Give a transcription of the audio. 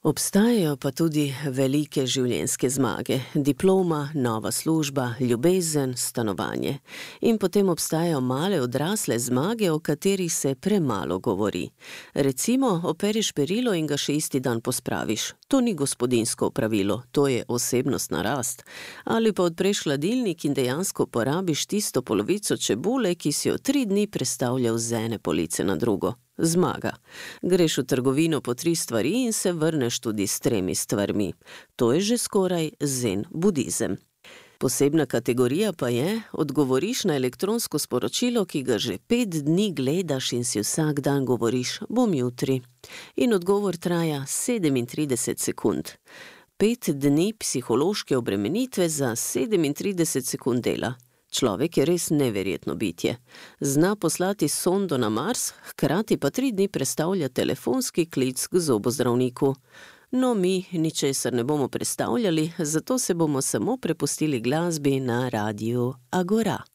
Obstajajo pa tudi velike življenjske zmage, diploma, nova služba, ljubezen, stanovanje. In potem obstajajo male odrasle zmage, o katerih se premalo govori. Recimo, opereš perilo in ga še isti dan pospraviš. To ni gospodinjsko opravilo, to je osebnostna rast. Ali pa odpreš hladilnik in dejansko porabiš tisto polovico čebule, ki si jo 3 dni prestavljal z ene police na drugo. Zmaga. Greš v trgovino po 3 stvari in se vrneš tudi s 3 stvarmi. To je že skoraj zen budizem. Posebna kategorija pa je, odgovoriš na elektronsko sporočilo, ki ga že 5 dni gledaš in si vsak dan govoriš, bom jutri. In odgovor traja 37 sekund. 5 dni psihološke obremenitve za 37 sekund dela. Človek je res neverjetno bitje. Zna poslati sondo na Mars, hkrati pa 3 dni prestavlja telefonski klic k zobozdravniku. No, mi ničesar ne bomo prestavljali, zato se bomo samo prepustili glasbi na radiu Agora.